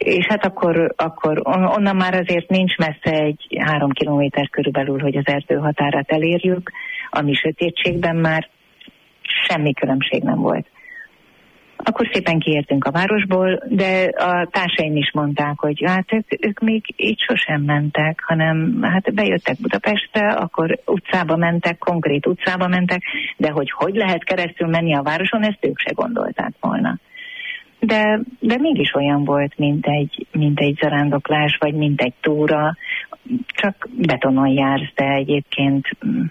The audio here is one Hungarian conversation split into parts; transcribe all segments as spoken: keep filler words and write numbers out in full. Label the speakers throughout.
Speaker 1: És hát akkor, akkor onnan már azért nincs messze egy három kilométer körülbelül, hogy az erdő határát elérjük, ami sötétségben már semmi különbség nem volt. Akkor szépen kiértünk a városból, de a társaim is mondták, hogy hát ők, ők még így sosem mentek, hanem hát bejöttek Budapestre, akkor utcába mentek, konkrét utcába mentek, de hogy hogy lehet keresztül menni a városon, ezt ők se gondolták volna. De, de mégis olyan volt, mint egy, mint egy zarándoklás, vagy mint egy túra, csak betonon jársz, de egyébként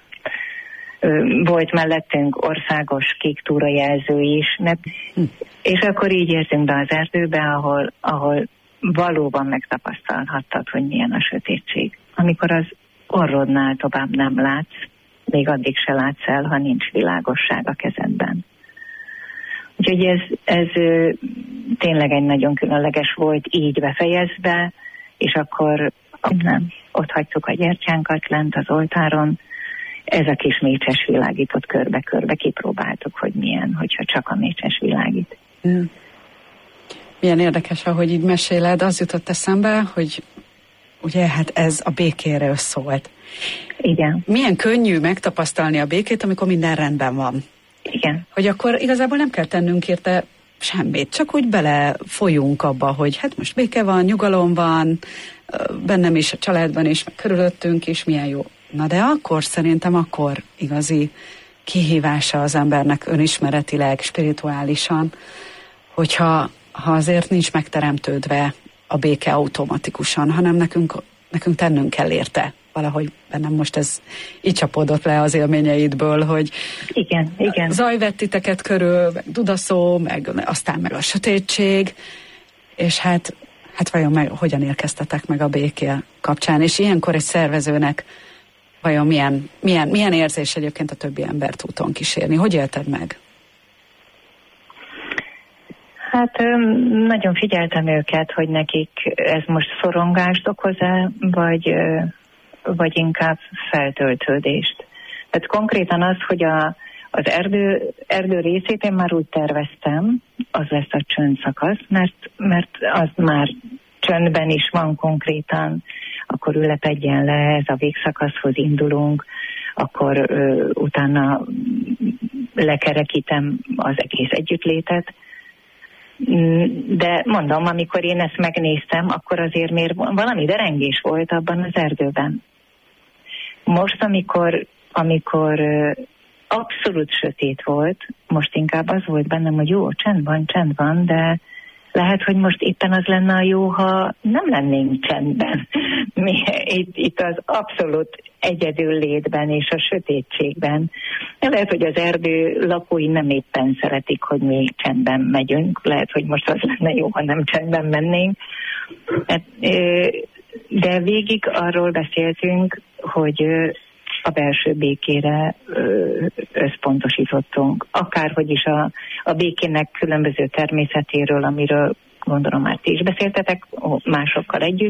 Speaker 1: volt mellettünk országos kék túrajelző is, mert, és akkor így értünk be az erdőbe, ahol, ahol valóban megtapasztalhattad, hogy milyen a sötétség. Amikor az orrodnál tovább nem látsz, még addig se látsz el, ha nincs világosság a kezedben. Úgyhogy ez, ez tényleg egy nagyon különleges volt így befejezve, és akkor nem, ott hagytuk a gyertyánkat lent az oltáron, ez a kis mécses világított körbe-körbe kipróbáltuk, hogy milyen, hogyha csak a mécses világít.
Speaker 2: Mm. Milyen érdekes, ahogy így meséled, az jutott eszembe, hogy ugye hát ez a békéről szólt.
Speaker 1: Igen.
Speaker 2: Milyen könnyű megtapasztalni a békét, amikor minden rendben van.
Speaker 1: Igen.
Speaker 2: Hogy akkor igazából nem kell tennünk érte semmit, csak úgy bele folyunk abba, hogy hát most béke van, nyugalom van, bennem is, a családban is, meg körülöttünk is, milyen jó. Na de akkor szerintem akkor igazi kihívása az embernek önismeretileg, spirituálisan, hogyha ha azért nincs megteremtődve a béke automatikusan, hanem nekünk, nekünk tennünk kell érte. Valahogy bennem most ez így csapódott le az élményeidből, hogy
Speaker 1: igen, igen.
Speaker 2: Zaj vett titeket körül, meg dudaszó, meg aztán meg a sötétség, és hát, hát vajon meg, hogyan érkeztetek meg a béké kapcsán, és ilyenkor egy szervezőnek vajon milyen, milyen, milyen érzés egyébként a többi embert úton kísérni? Hogy élted meg?
Speaker 1: Hát nagyon figyeltem őket, hogy nekik ez most szorongást okoz-e, vagy, vagy inkább feltöltődést. Tehát konkrétan az, hogy a, az erdő, erdő részét én már úgy terveztem, az lesz a csöndszakasz, mert, mert az már csöndben is van konkrétan, akkor ülepedjen le, ez a végszakaszhoz indulunk, akkor ö, utána lekerekítem az egész együttlétet. De mondom, amikor én ezt megnéztem, akkor azért még valami derengés volt abban az erdőben. Most, amikor, amikor ö, abszolút sötét volt, most inkább az volt bennem, hogy jó, csend van, csend van, de lehet, hogy most éppen az lenne a jó, ha nem lennénk csendben. Mi itt, itt az abszolút egyedül létben és a sötétségben. Lehet, hogy az erdő lakói nem éppen szeretik, hogy mi csendben megyünk. Lehet, hogy most az lenne jó, ha nem csendben mennénk. De végig arról beszéltünk, hogy a belső békére összpontosítottunk. Akárhogy is a, a békének különböző természetéről, amiről gondolom már ti is beszéltetek másokkal együtt,